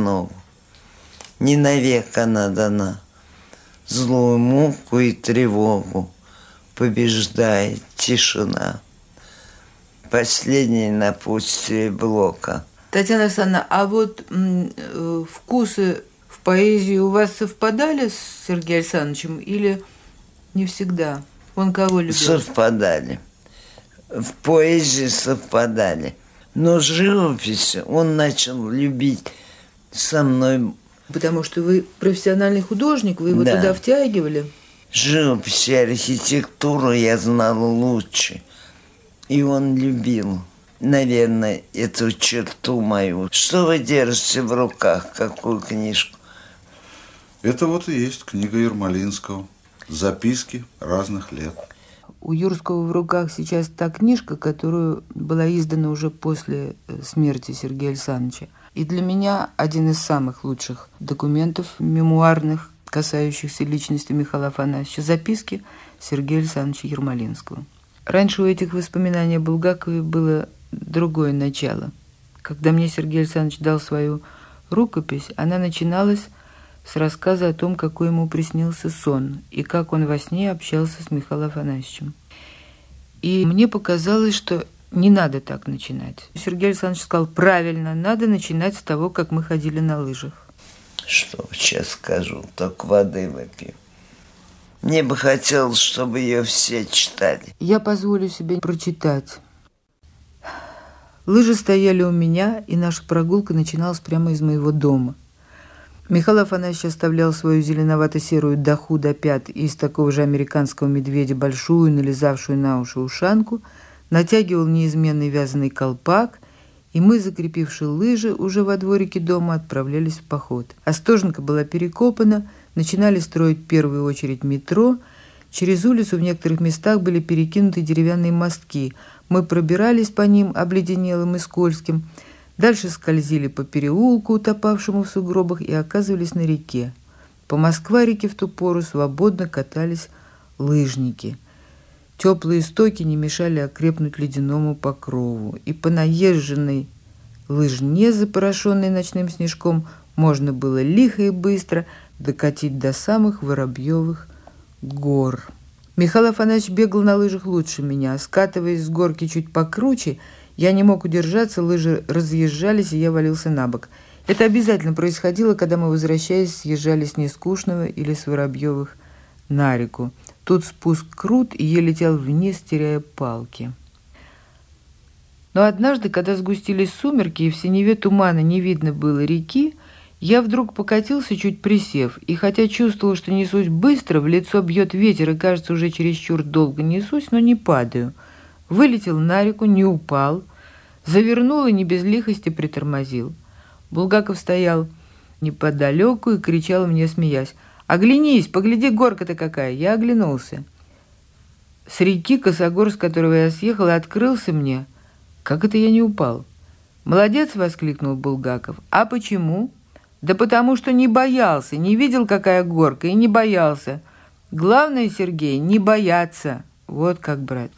ногу. Не навек она дана. Злую муку и тревогу побеждает тишина. Последнее напутствие Блока. Татьяна Александровна, а вот вкусы в поэзии у вас совпадали с Сергеем Александровичем или не всегда? Он кого любил? Совпадали. В поэзии совпадали. Но живопись он начал любить со мной. Потому что вы профессиональный художник, вы его туда втягивали. Живопись и архитектуру я знала лучше. И он любил, наверное, эту черту мою. Что вы держите в руках? Какую книжку? Это вот и есть книга Ермолинского. Записки разных лет. У Юрского в руках сейчас та книжка, которая была издана уже после смерти Сергея Александровича. И для меня один из самых лучших документов мемуарных, касающихся личности Михаила Афанасьевича, записки Сергея Александровича Ермолинского. Раньше у этих воспоминаний о Булгакове было другое начало. Когда мне Сергей Александрович дал свою рукопись, она начиналась с рассказа о том, какой ему приснился сон, и как он во сне общался с Михаилом Афанасьевичем. И мне показалось, что не надо так начинать. Сергей Александрович сказал: правильно, надо начинать с того, как мы ходили на лыжах. Что сейчас скажу, только воды выпью. Мне бы хотелось, чтобы ее все читали. Я позволю себе прочитать. Лыжи стояли у меня, и наша прогулка начиналась прямо из моего дома. Михаил Афанасьевич оставлял свою зеленовато-серую даху до пят из такого же американского медведя большую, налезавшую на уши ушанку, натягивал неизменный вязаный колпак, и мы, закрепивши лыжи, уже во дворике дома отправлялись в поход. Остоженка была перекопана, начинали строить в первую очередь метро, через улицу в некоторых местах были перекинуты деревянные мостки. Мы пробирались по ним, обледенелым и скользким, дальше скользили по переулку, утопавшему в сугробах, и оказывались на реке. По Москва-реке в ту пору свободно катались лыжники. Теплые стоки не мешали окрепнуть ледяному покрову, и по наезженной лыжне, запорошенной ночным снежком, можно было лихо и быстро докатить до самых Воробьевых гор. Михаил Афанасьевич бегал на лыжах лучше меня. Скатываясь с горки чуть покруче, я не мог удержаться, лыжи разъезжались, и я валился на бок. Это обязательно происходило, когда мы, возвращаясь, съезжали с Нескучного или с Воробьевых на реку. Тут спуск крут, и я летел вниз, теряя палки. Но однажды, когда сгустились сумерки, и в синеве тумана не видно было реки, я вдруг покатился, чуть присев, и хотя чувствовал, что несусь быстро, в лицо бьет ветер, и, кажется, уже чересчур долго несусь, но не падаю. Вылетел на реку, не упал, завернул и не без лихости притормозил. Булгаков стоял неподалеку и кричал мне, смеясь: «Оглянись, погляди, горка-то какая!» Я оглянулся. С реки косогор, с которого я съехал, открылся мне. Как это я не упал? «Молодец!» — воскликнул Булгаков. «А почему?» «Да потому что не боялся, не видел, какая горка, и не боялся. Главное, Сергей, не бояться. Вот как, брат».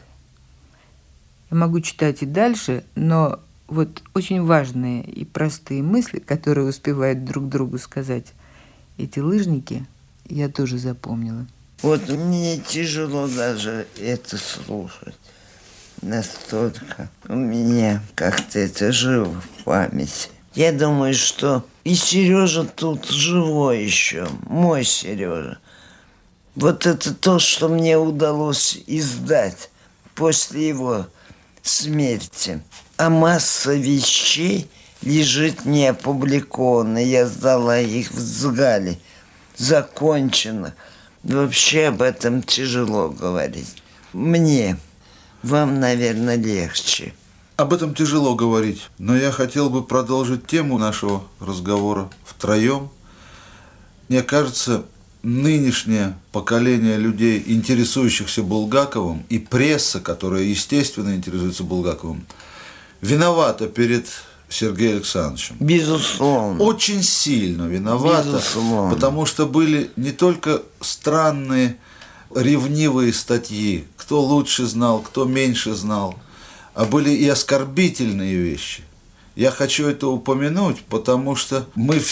Я могу читать и дальше, но вот очень важные и простые мысли, которые успевают друг другу сказать эти лыжники, я тоже запомнила. Вот мне тяжело даже это слушать. Настолько у меня как-то это живо в памяти. Я думаю, что и Сережа тут живой еще, мой Сережа. Вот это то, что мне удалось издать после его смерти. А масса вещей лежит не опубликованная. Я сдала их в СГАЛе. Закончено. Вообще об этом тяжело говорить. Мне. Вам, наверное, легче. Об этом тяжело говорить, но я хотел бы продолжить тему нашего разговора втроем. Мне кажется, нынешнее поколение людей, интересующихся Булгаковым, и пресса, которая, естественно, интересуется Булгаковым, виновата перед Сергеем Александровичем. Безусловно. Очень сильно виновата, безусловно. Потому что были не только странные, ревнивые статьи, кто лучше знал, кто меньше знал, а были и оскорбительные вещи. Я хочу это упомянуть, потому что мы